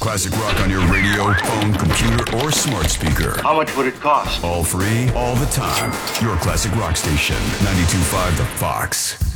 classic rock on your radio, phone, computer, or smart speaker. How much would it cost? All free, all the time. Your classic rock station, 92.5 The Fox.